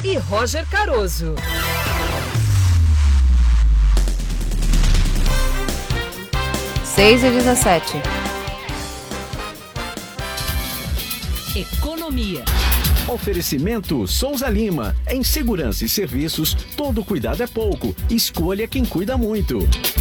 e Roger Caroso. Seis e 17. Economia. Oferecimento Souza Lima. Em segurança e serviços, todo cuidado é pouco. Escolha quem cuida muito.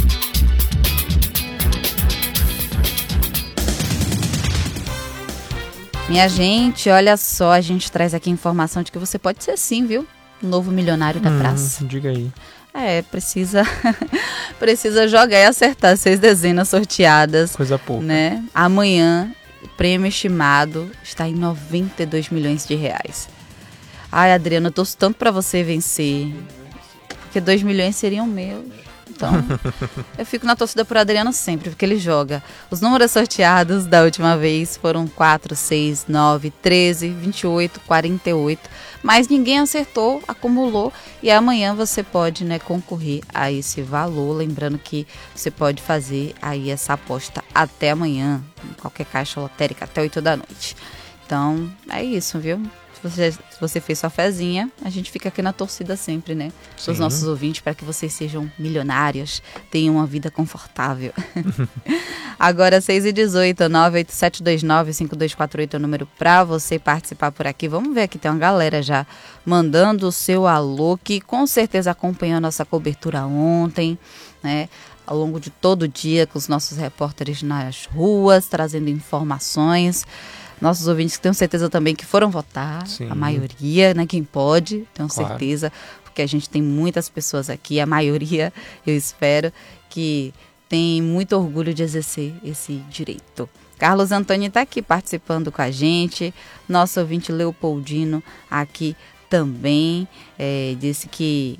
Minha gente, olha só, a gente traz aqui informação de que você pode ser sim, viu? Novo milionário da praça. Diga aí. Precisa jogar e acertar 6 dezenas sorteadas. Coisa pouca. Né? Amanhã, o prêmio estimado está em 92 milhões de reais. Ai, Adriana, eu torço tanto para você vencer. Porque 2 milhões seriam meus. Então, eu fico na torcida por Adriano sempre, porque ele joga. Os números sorteados da última vez foram 4, 6, 9, 13, 28, 48. Mas ninguém acertou, acumulou. E amanhã você pode, né, concorrer a esse valor. Lembrando que você pode fazer aí essa aposta até amanhã, em qualquer caixa lotérica, até 8 da noite. Então, é isso, viu? Se você fez sua fezinha, a gente fica aqui na torcida sempre, né? Os nossos ouvintes, para que vocês sejam milionários, tenham uma vida confortável. Agora, 6 e 18, 987295248 é o número para você participar por aqui. Vamos ver aqui, tem uma galera já mandando o seu alô, que com certeza acompanhou a nossa cobertura ontem, né? Ao longo de todo o dia, com os nossos repórteres nas ruas, trazendo informações. Nossos ouvintes que tenho certeza também que foram votar, Sim. A maioria, né, quem pode, tenho certeza, porque a gente tem muitas pessoas aqui, a maioria, eu espero, que tem muito orgulho de exercer esse direito. Carlos Antônio está aqui participando com a gente, nosso ouvinte Leopoldino aqui também, disse que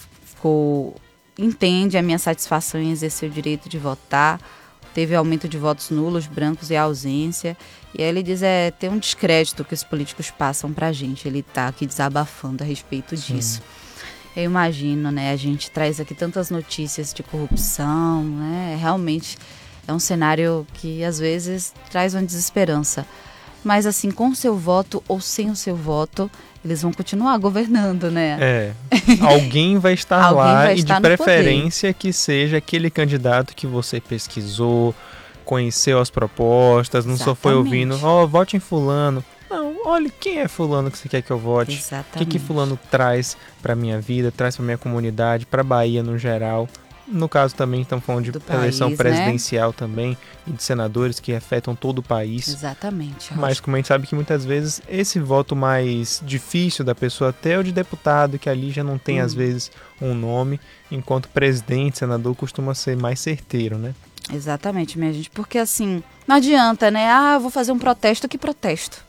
entende a minha satisfação em exercer o direito de votar. Teve aumento de votos nulos, brancos e ausência. E aí ele diz, tem um descrédito que os políticos passam pra gente. Ele tá aqui desabafando a respeito disso. Eu imagino, né? A gente traz aqui tantas notícias de corrupção, né? Realmente é um cenário que às vezes traz uma desesperança. Mas assim, com o seu voto ou sem o seu voto, eles vão continuar governando, né? Alguém vai estar lá e de preferência poder. Que seja aquele candidato que você pesquisou, conheceu as propostas, não só foi ouvindo, vote em fulano. Não, olha, quem é fulano que você quer que eu vote? Exatamente. O que fulano traz para minha vida, traz para minha comunidade, para a Bahia no geral. No caso também estamos falando de eleição presidencial, né? Também, e de senadores que afetam todo o país. Exatamente. Mas como a gente sabe que muitas vezes esse voto mais difícil da pessoa, até o de deputado, que ali já não tem às vezes um nome, enquanto presidente, senador costuma ser mais certeiro, né? Exatamente, minha gente, porque assim, não adianta, né? Eu vou fazer um protesto, que protesto?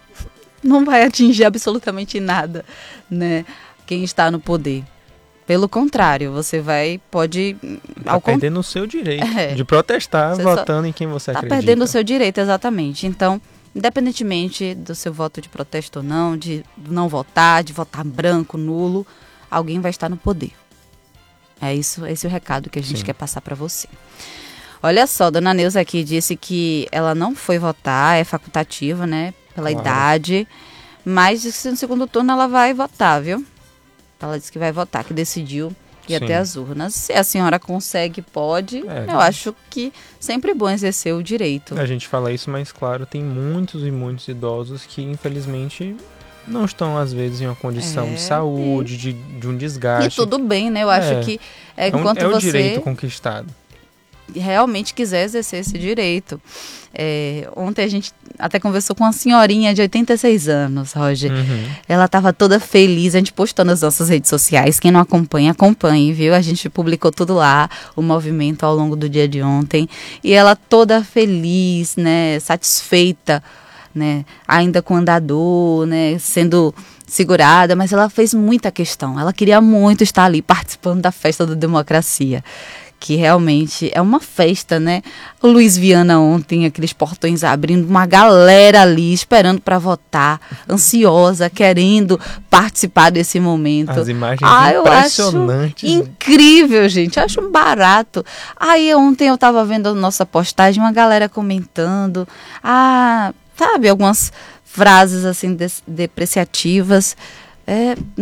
Não vai atingir absolutamente nada, né? Quem está no poder. Pelo contrário, você pode... Tá perdendo o seu direito de protestar votando em quem você acredita. Tá perdendo o seu direito, exatamente. Então, independentemente do seu voto de protesto ou não, de não votar, de votar branco, nulo, alguém vai estar no poder. Esse é o recado que a gente quer passar para você. Olha só, dona Neuza aqui disse que ela não foi votar, é facultativa, né, pela idade, mas no segundo turno ela vai votar, viu? Ela disse que vai votar, que decidiu ir até as urnas. Se a senhora consegue, pode, eu acho que sempre é bom exercer o direito. A gente fala isso, mas claro, tem muitos e muitos idosos que infelizmente não estão às vezes em uma condição de saúde, de um desgaste. E tudo bem, né? Eu acho que enquanto é o você direito conquistado. Realmente quiser exercer esse direito. Ontem a gente até conversou com uma senhorinha de 86 anos, Roger. Ela estava toda feliz, a gente postou nas nossas redes sociais. Quem não acompanha, acompanhe, viu? A gente publicou tudo lá, o movimento ao longo do dia de ontem. E ela toda feliz, né? Satisfeita, né? Ainda com o andador, né? Sendo segurada, mas ela fez muita questão. Ela queria muito estar ali participando da festa da democracia, que realmente é uma festa, né? O Luiz Viana ontem, aqueles portões abrindo, uma galera ali esperando para votar, ansiosa, querendo participar desse momento. As imagens impressionantes. Eu acho incrível, gente. Eu acho um barato. Aí ontem eu estava vendo a nossa postagem, uma galera comentando, sabe, algumas frases assim depreciativas.